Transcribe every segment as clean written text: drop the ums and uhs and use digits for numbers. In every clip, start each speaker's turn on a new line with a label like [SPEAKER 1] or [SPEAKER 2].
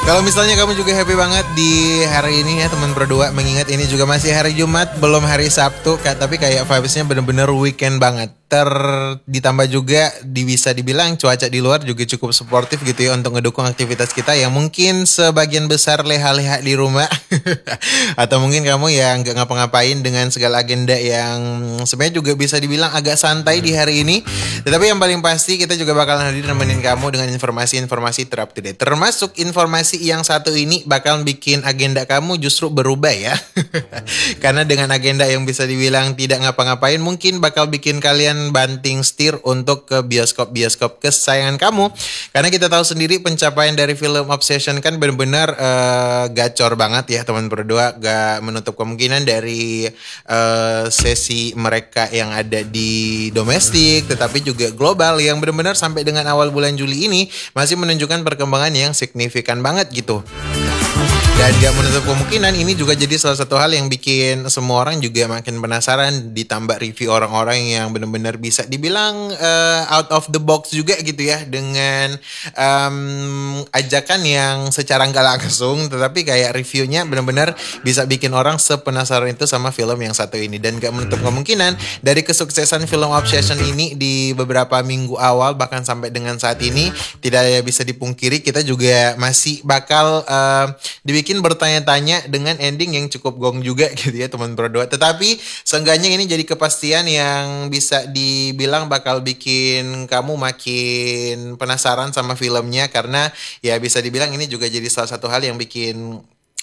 [SPEAKER 1] Kalau misalnya kamu juga happy banget di hari ini ya teman berdua, mengingat ini juga masih hari Jumat, belum hari Sabtu, tapi kayak vibes-nya bener-bener weekend banget. Ditambah juga bisa dibilang cuaca di luar juga cukup suportif gitu ya untuk ngedukung aktivitas kita yang mungkin sebagian besar leha-leha di rumah. Atau mungkin kamu yang nggak ngapa-ngapain dengan segala agenda yang sebenarnya juga bisa dibilang agak santai di hari ini. Tetapi yang paling pasti kita juga bakalan hadir nemenin kamu dengan informasi-informasi terupdate date. Termasuk informasi yang satu ini bakal bikin agenda kamu justru berubah ya. Karena dengan agenda yang bisa dibilang tidak ngapa-ngapain mungkin bakal bikin kalian banting setir untuk ke bioskop-bioskop kesayangan kamu. Karena kita tahu sendiri pencapaian dari film Obsession kan benar-benar gacor banget ya teman berdua. Gak menutup kemungkinan dari sesi mereka yang ada di domestik tetapi juga global yang benar-benar sampai dengan awal bulan Juli ini masih menunjukkan perkembangan yang signifikan banget gitu. Dan gak menutup kemungkinan ini juga jadi salah satu hal yang bikin semua orang juga makin penasaran, ditambah review orang-orang yang benar-benar bisa dibilang out of the box juga gitu ya, dengan ajakan yang secara nggak langsung tetapi kayak reviewnya benar-benar bisa bikin orang sepenasaran itu sama film yang satu ini. Dan gak menutup kemungkinan dari kesuksesan film Obsession ini di beberapa minggu awal bahkan sampai dengan saat ini tidak bisa dipungkiri kita juga masih bakal dibikin bertanya-tanya dengan ending yang cukup gong juga gitu ya teman berdua. Tetapi seenggaknya ini jadi kepastian yang bisa dibilang bakal bikin kamu makin penasaran sama filmnya, karena ya bisa dibilang ini juga jadi salah satu hal yang bikin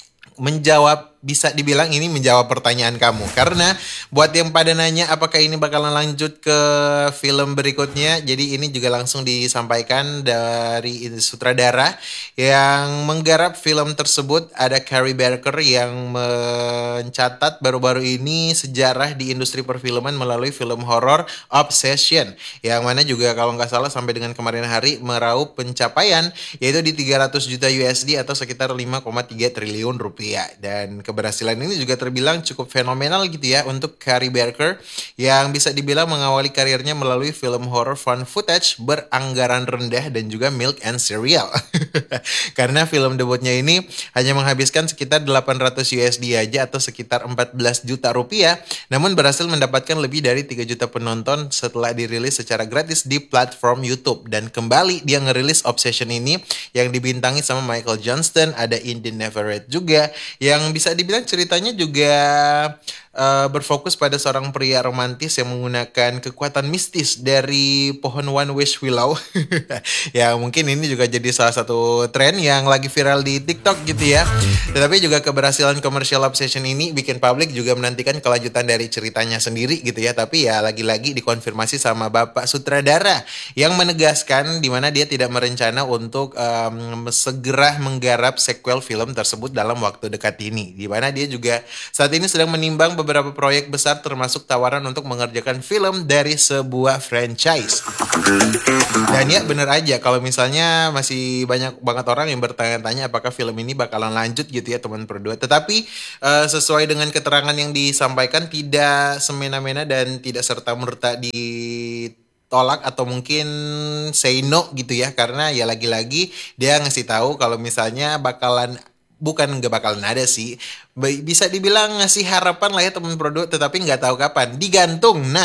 [SPEAKER 1] bisa dibilang ini menjawab pertanyaan kamu. Karena buat yang pada nanya apakah ini bakalan lanjut ke film berikutnya, jadi ini juga langsung disampaikan dari sutradara yang menggarap film tersebut. Ada Carey Barker yang mencatat baru-baru ini sejarah di industri perfilman melalui film horor Obsession, yang mana juga kalau nggak salah sampai dengan kemarin hari meraup pencapaian yaitu di 300 juta USD atau sekitar 5,3 triliun rupiah. Dan keberhasilan ini juga terbilang cukup fenomenal gitu ya untuk Carey Barker yang bisa dibilang mengawali karirnya melalui film horror found footage beranggaran rendah dan juga milk and cereal. Karena film debutnya ini hanya menghabiskan sekitar 800 USD aja atau sekitar 14 juta rupiah, namun berhasil mendapatkan lebih dari 3 juta penonton setelah dirilis secara gratis di platform YouTube. Dan kembali dia ngerilis Obsession ini yang dibintangi sama Michael Johnston, ada Indi Neverett juga, yang bisa dibilang ceritanya juga berfokus pada seorang pria romantis yang menggunakan kekuatan mistis dari pohon One Wish Willow. Ya mungkin ini juga jadi salah satu tren yang lagi viral di TikTok gitu ya. Tetapi juga keberhasilan komersial Obsession ini bikin publik juga menantikan kelanjutan dari ceritanya sendiri gitu ya. Tapi ya lagi-lagi dikonfirmasi sama Bapak Sutradara yang menegaskan di mana dia tidak merencana untuk segera menggarap sequel film tersebut dalam waktu dekat ini. Di mana dia juga saat ini sedang menimbang beberapa proyek besar termasuk tawaran untuk mengerjakan film dari sebuah franchise. Dan ya bener aja kalau misalnya masih banyak banget orang yang bertanya-tanya apakah film ini bakalan lanjut gitu ya teman berdua. Tetapi sesuai dengan keterangan yang disampaikan tidak semena-mena dan tidak serta-merta ditolak atau mungkin say no gitu ya, karena ya lagi-lagi dia ngasih tahu kalau misalnya bukan nggak bakalan ada sih, bisa dibilang ngasih harapan lah ya teman produk, tetapi nggak tahu kapan, digantung. Nah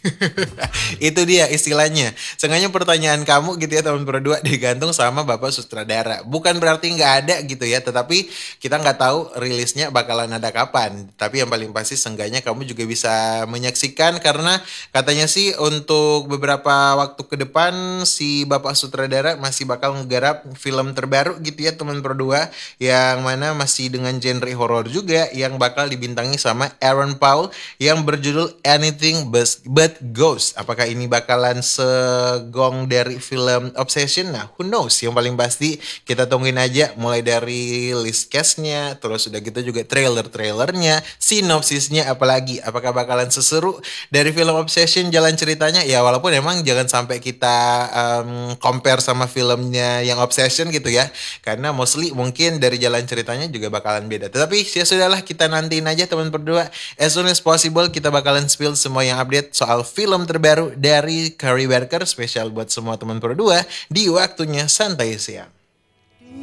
[SPEAKER 1] itu dia istilahnya. Sengaja pertanyaan kamu gitu ya teman produk digantung sama Bapak Sutradara. Bukan berarti nggak ada gitu ya, tetapi kita nggak tahu rilisnya bakalan ada kapan. Tapi yang paling pasti seenggaknya kamu juga bisa menyaksikan, karena katanya sih untuk beberapa waktu ke depan si Bapak Sutradara masih bakal ngegarap film terbaru gitu ya teman produk, yang mana masih dengan genre horor juga, yang bakal dibintangi sama Aaron Paul yang berjudul Anything But Ghost. Apakah ini bakalan segong dari film Obsession? Nah, who knows? Yang paling pasti kita tungguin aja, mulai dari list cast-nya, terus udah gitu juga trailernya, sinopsisnya, apalagi apakah bakalan seseru dari film Obsession jalan ceritanya. Ya walaupun emang jangan sampai kita compare sama filmnya yang Obsession gitu ya, karena mostly mungkin dari jalan ceritanya juga bakalan beda. Tetapi ya sudahlah, kita nantiin aja teman berdua. As soon as possible kita bakalan spill semua yang update soal film terbaru dari Carey Barker, spesial buat semua teman berdua di waktunya santai siang.